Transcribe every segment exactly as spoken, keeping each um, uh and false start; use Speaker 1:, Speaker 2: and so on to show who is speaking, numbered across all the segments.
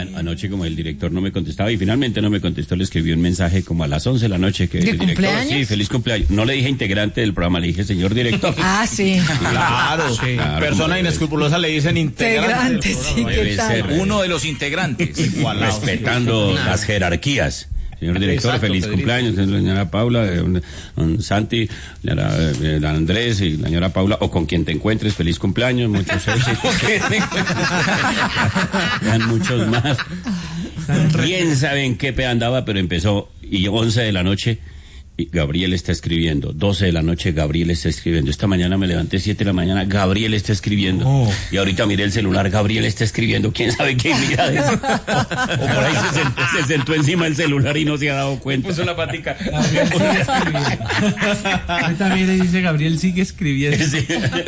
Speaker 1: anoche como el director no me contestaba y finalmente no me contestó, le escribí un mensaje como a las once de la noche que
Speaker 2: ¿De
Speaker 1: el director,
Speaker 2: cumpleaños?
Speaker 1: sí, feliz cumpleaños. No le dije integrante del programa, le dije señor director.
Speaker 2: Ah, sí.
Speaker 3: Claro, sí.
Speaker 1: Claro,
Speaker 3: Persona
Speaker 1: como
Speaker 3: inescrupulosa le dicen integrante.
Speaker 2: Integrante, sí,
Speaker 1: Debe
Speaker 2: ¿qué tal?
Speaker 1: ser.
Speaker 4: Uno de los integrantes.
Speaker 1: Respetando las jerarquías. Señor director,
Speaker 3: Exacto,
Speaker 1: feliz
Speaker 3: Pedrito.
Speaker 1: cumpleaños, la señora Paula, eh, un, un Santi, la señora eh, Andrés y la señora Paula, o con quien te encuentres, feliz cumpleaños, muchos éxitos. Vean muchos más. Quién sabe en qué pe andaba, pero empezó, y once de la noche, y Gabriel está escribiendo, doce de la noche, Gabriel está escribiendo. Esta mañana me levanté siete de la mañana, Gabriel está escribiendo. Oh. Y ahorita miré el celular, Gabriel está escribiendo. ¿Quién sabe qué mira de eso? O por ahí se sentó, se sentó encima del celular y no se ha dado cuenta.
Speaker 4: Puso la patica.
Speaker 5: Ahí también le dice Gabriel sigue escribiendo.
Speaker 1: Sí.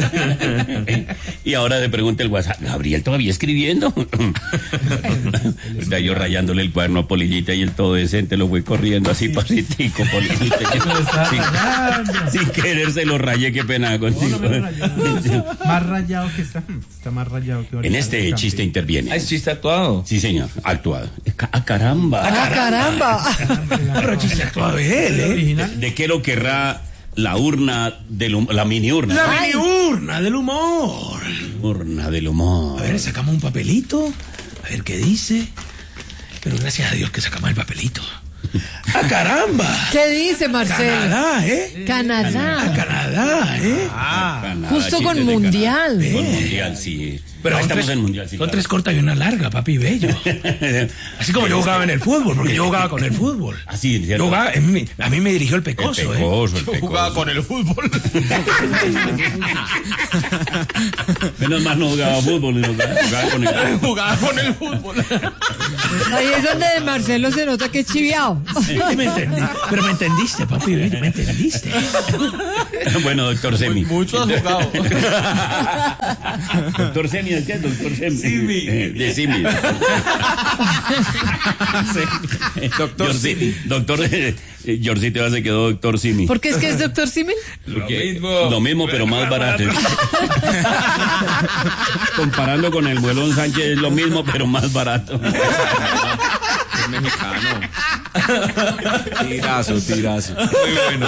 Speaker 1: Y ahora se pregunta el WhatsApp, ¿Gabriel todavía escribiendo? Está yo rayándole el cuaderno a Polillita y el todo decente lo voy corriendo así pasitico, Polillita. Sin, sin querer se lo rayé, qué pena contigo.
Speaker 5: No, no más rayado que está. Está más rayado que ahorita.
Speaker 1: En este chiste interviene.
Speaker 4: Ah, es chiste actuado.
Speaker 1: Sí, señor, actuado. ¡Ah, caramba!
Speaker 2: ¡Ah, caramba!
Speaker 4: Pero chiste actuado de él, ¿eh?
Speaker 1: ¿De, de qué lo querrá la urna del hum- la mini urna?
Speaker 4: La mini urna del humor.
Speaker 1: Urna del humor.
Speaker 4: A ver, sacamos un papelito. A ver qué dice. Pero gracias a Dios que sacamos el papelito. ¡Ah, caramba!
Speaker 2: ¿Qué dice Marcelo?
Speaker 4: Canadá, ¿eh?
Speaker 2: Canadá.
Speaker 4: ¡Ah, Canadá, eh!
Speaker 1: Ah, Canadá,
Speaker 2: Justo con
Speaker 1: chistes de
Speaker 2: Mundial.
Speaker 1: Canadá. Con
Speaker 4: Eh.
Speaker 1: Mundial, sí.
Speaker 4: Pero
Speaker 1: Ah,
Speaker 4: son
Speaker 1: estamos
Speaker 4: tres,
Speaker 1: en Mundial, sí.
Speaker 4: son
Speaker 1: Claro.
Speaker 4: tres cortas y una larga, papi bello. Así como yo jugaba en el fútbol, porque yo jugaba con el fútbol.
Speaker 1: Así,
Speaker 4: Yo
Speaker 1: ¿cierto?
Speaker 4: jugaba, en mi- a mí me dirigió el
Speaker 1: El
Speaker 4: pecoso,
Speaker 1: pecoso,
Speaker 4: ¿eh?
Speaker 1: el pecoso.
Speaker 3: Jugaba con el fútbol.
Speaker 1: Menos mal no jugaba fútbol, no jugaba, jugaba con el...
Speaker 3: Jugaba con el fútbol.
Speaker 2: Ahí es donde de Marcelo se nota que es chiviao.
Speaker 4: Sí, me entendí. Pero me entendiste, papi bello, me entendiste.
Speaker 1: Bueno, doctor Semi.
Speaker 3: Mucho has jugado.
Speaker 1: Doctor Semi, ¿de qué? Doctor Semi.
Speaker 3: Simi.
Speaker 1: Eh, De Simi.
Speaker 4: Doctor
Speaker 1: Yorci-
Speaker 4: Simi.
Speaker 1: Doctor, eh, eh, Yorcito se quedó doctor Simi.
Speaker 2: ¿Por qué es que es doctor Simil?
Speaker 1: Porque-
Speaker 4: mismo.
Speaker 1: Lo mismo, pero más barato. Comparando con el Muelón Sánchez, es lo mismo, pero más barato.
Speaker 4: Es mexicano. Tirazo, tirazo. Muy bueno.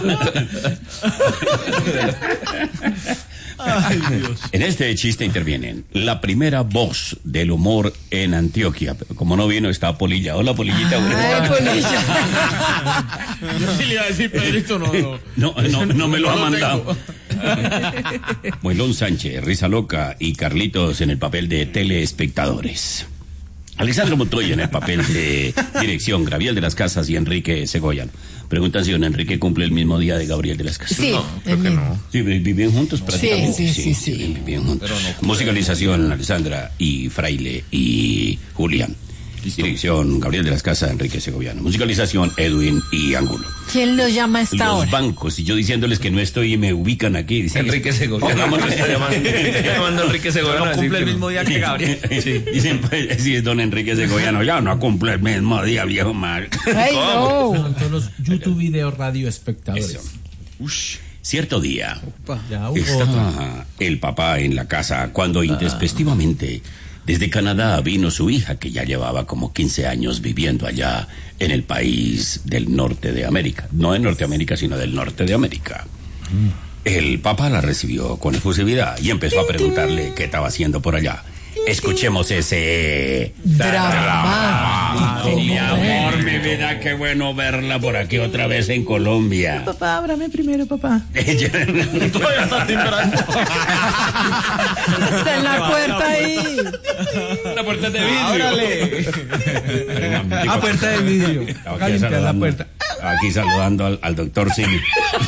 Speaker 3: Ay, Dios.
Speaker 1: En este chiste intervienen la primera voz del humor en Antioquia. Pero como no vino, está Polilla. Hola, Polillita.
Speaker 2: Ay, Polilla.
Speaker 3: Yo sí le iba a decir, Pedrito, no, no.
Speaker 1: No, no, no me lo
Speaker 3: No
Speaker 1: ha
Speaker 3: lo
Speaker 1: mandado. Muelón Sánchez, Risa Loca y Carlitos en el papel de teleespectadores. Alessandro Montoya en el papel de dirección, Gabriel de las Casas y Enrique Segoyan. Preguntan si don Enrique cumple el mismo día de Gabriel de las Casas.
Speaker 2: Sí,
Speaker 3: Creo que no.
Speaker 1: Sí, vi- viven juntos prácticamente.
Speaker 2: sí, sí, sí.
Speaker 1: viven, viven juntos. Musicalización, Alessandra y Fraile y Julián. Dirección, Gabriel de las Casas, Enrique Segoviano. Musicalización, Edwin y Angulo.
Speaker 2: ¿Quién lo llama a esta
Speaker 1: Los
Speaker 2: hora?
Speaker 1: bancos, y yo diciéndoles que no estoy y me ubican aquí. Dicen,
Speaker 4: Enrique Segoviano.
Speaker 1: Pongámonos-
Speaker 4: Está llamando, está llamando a Enrique Segoviano.
Speaker 3: No
Speaker 4: a decir
Speaker 3: cumple el
Speaker 4: que no.
Speaker 3: mismo día que Gabriel.
Speaker 1: Sí, dicen, pues, sí, es don Enrique Segoviano. Ya no cumple el mismo día, viejo mal.
Speaker 2: Ay, no.
Speaker 5: Son todos los YouTube Video Radio espectadores.
Speaker 1: Eso. Cierto día,
Speaker 5: Ya hubo otro.
Speaker 1: estaba el papá en la casa cuando intempestivamente desde Canadá vino su hija, que ya llevaba como quince años viviendo allá en el país del norte de América. No en Norteamérica, sino del norte de América. El papá la recibió con efusividad y empezó a preguntarle qué estaba haciendo por allá. Escuchemos ese...
Speaker 2: Dramático.
Speaker 1: Mi amor, mi vida, qué bueno verla por aquí otra vez en Colombia.
Speaker 5: Papá, ábrame primero, papá.
Speaker 1: Ella-
Speaker 3: Todavía está timbrando.
Speaker 2: Está en la puerta ahí.
Speaker 4: La puerta de vidrio.
Speaker 3: Ábrale.
Speaker 5: A puerta de vidrio.
Speaker 1: Estaba
Speaker 5: Acá
Speaker 1: aquí
Speaker 5: limpiar la
Speaker 1: saludando-
Speaker 5: puerta.
Speaker 1: Aquí saludando al, al doctor Simi.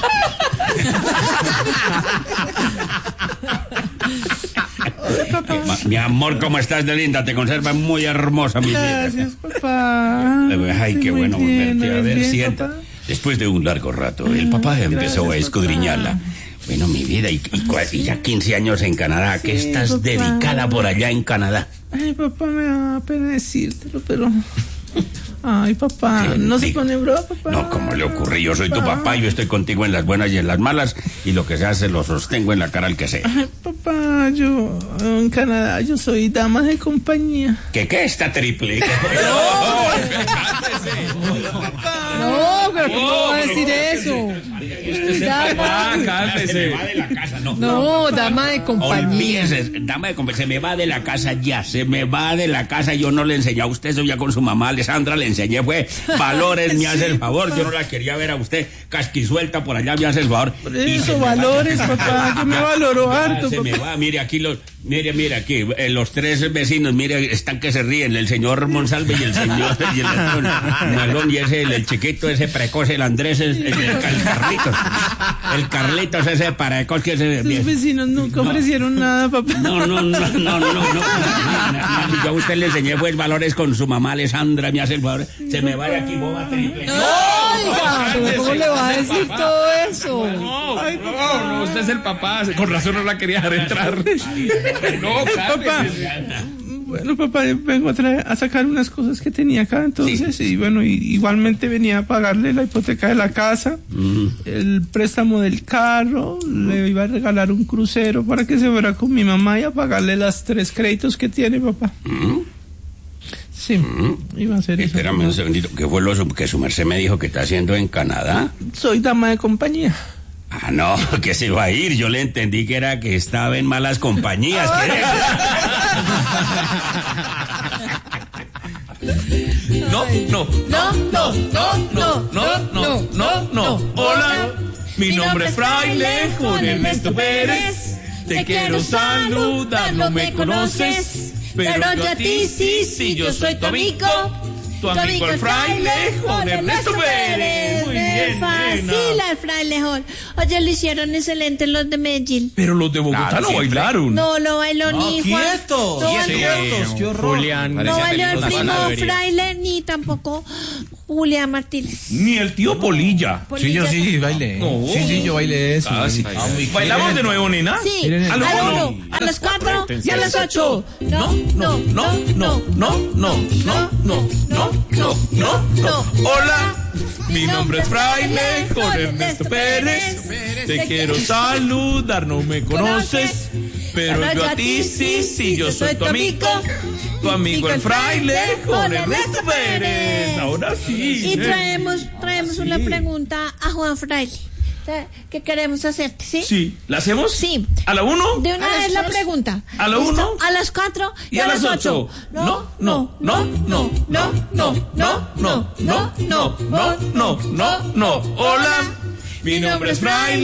Speaker 1: Ma- Mi amor, ¿cómo estás de linda? Te conservas muy hermosa, mi vida.
Speaker 5: Gracias, papá.
Speaker 1: Ay, qué
Speaker 5: Estoy muy
Speaker 1: bueno
Speaker 5: bien,
Speaker 1: volverte a
Speaker 5: ¿me ves
Speaker 1: ver.
Speaker 5: bien,
Speaker 1: Sienta.
Speaker 5: papá?
Speaker 1: Después de un largo rato, el papá empezó a
Speaker 5: gracias,
Speaker 1: escudriñarla.
Speaker 5: papá.
Speaker 1: Bueno, mi vida, y, y cua- y ya quince años en Canadá, ¿qué
Speaker 5: Sí,
Speaker 1: estás
Speaker 5: papá.
Speaker 1: dedicada por allá en Canadá?
Speaker 5: Ay, papá, me da pena decírtelo, pero
Speaker 4: Ay, papá,
Speaker 1: ¿Qué?
Speaker 4: no se
Speaker 1: Sí.
Speaker 4: pone bravo, papá.
Speaker 1: No, ¿cómo le ocurre? Yo soy tu papá, yo estoy contigo en las buenas y en las malas, y lo que se hace lo sostengo en la cara al que sea.
Speaker 4: Ay, papá, yo en Canadá yo soy dama de compañía.
Speaker 1: ¿Qué qué está triple?
Speaker 2: No, pero ¿cómo va a decir eso? Dama,
Speaker 3: Cálmese.
Speaker 1: Se me va de la casa, no.
Speaker 2: no, dama de compañía.
Speaker 1: Olvídese, dama de compañía, se me va de la casa ya, se me va de la casa. Yo no le enseñé a usted eso ya con su mamá Alessandra, le enseñé fue valores, me hace el favor. Yo no la quería ver a usted casquisuelta por allá, me hace el favor. Y se
Speaker 4: Eso,
Speaker 1: me va-
Speaker 4: valores, papá, yo me valoro
Speaker 1: Ah,
Speaker 4: harto,
Speaker 1: se me
Speaker 4: papá.
Speaker 1: va, mire aquí los, mire, mire aquí, eh, los tres vecinos, mire, están que se ríen, el señor Monsalve y el señor y el otro, Malón, y ese, el, el chiquito, ese precoz, el Andrés, el, el, el Carlitos, el Carlitos, ese precoz que ese...
Speaker 4: Sus vecinos nunca ofrecieron nada, papá.
Speaker 1: No, no, no, no, no, no, no. Yo a usted le enseñé pues valores con su mamá Alessandra, me hace el favor, se me va de aquí, boba triple.
Speaker 2: Oiga, pero ¿cómo le va a decir todo eso?
Speaker 3: No, no, no, usted es el papá. Con razón no la quería dejar entrar. No,
Speaker 4: Papá,
Speaker 3: cálmese.
Speaker 4: bueno, papá, vengo a, traer, a sacar unas cosas que tenía acá, entonces, y bueno, y, igualmente venía a pagarle la hipoteca de la casa, el préstamo del carro, le iba a regalar un crucero para que se fuera con mi mamá y a pagarle las tres créditos que tiene, papá. Sí, iba a hacer eso.
Speaker 1: Espérame un segundito, ¿qué fue lo que su merced me dijo que está haciendo en Canadá?
Speaker 4: Soy dama de compañía.
Speaker 1: Ah, no, que se iba a ir. Yo le entendí que era que estaba en malas compañías.
Speaker 3: No, no,
Speaker 2: No, no, no, no,
Speaker 3: no, no, no, no. Hola, mi nombre es Fraile Juan Ernesto Pérez. Te quiero saludar, no me conoces, pero yo a ti sí, sí, yo soy tu amigo. Tu amigo el Fraile Juan Ernesto Pérez. Muy bien,
Speaker 6: Fácil
Speaker 3: nena.
Speaker 6: al frailejón. Oye, lo hicieron excelente los de Medellín.
Speaker 3: Pero los de Bogotá
Speaker 1: Claro,
Speaker 3: no
Speaker 1: siempre.
Speaker 3: bailaron.
Speaker 6: No lo bailó ni Juan.
Speaker 5: ¡Quietos!
Speaker 6: No bailó,
Speaker 5: ¡Quietos! ¡Qué horror!
Speaker 3: Julián.
Speaker 6: no bailó el primo Fraile ni tampoco Julián Martínez.
Speaker 3: Ni el tío Polilla.
Speaker 5: Sí, yo sí bailé.
Speaker 3: No.
Speaker 5: Sí, sí, yo bailé eso.
Speaker 3: Ah, sí.
Speaker 5: Ah, muy
Speaker 3: ¿Bailamos
Speaker 5: bien.
Speaker 3: de nuevo, nena?
Speaker 6: Sí,
Speaker 5: Miren,
Speaker 6: a
Speaker 3: a
Speaker 6: las
Speaker 3: lo
Speaker 6: uno,
Speaker 3: uno,
Speaker 6: a las cuatro y a las ocho.
Speaker 3: No, no, no, no, no, no, no, no, no, no, no, no. Hola, mi nombre es Fraile Jorge Ernesto Pérez. Te quiero saludar, no me conoces, pero yo a ti sí, sí, yo soy tu amigo. Tu amigo el Fraile Jorge Ernesto Pérez. Ahora sí.
Speaker 6: Y traemos, traemos una pregunta a Juan Fraile. ¿Qué queremos hacerte? ¿Sí?
Speaker 3: Sí, ¿la hacemos?
Speaker 6: Sí.
Speaker 3: ¿A la uno?
Speaker 6: De una vez la pregunta.
Speaker 3: ¿A la
Speaker 6: ¿Listo?
Speaker 3: uno?
Speaker 6: A las cuatro y,
Speaker 3: Y a las ocho. No, no, no, no, no, no, no, no, no, no, no, no, no. Hola, mi nombre es Fraile.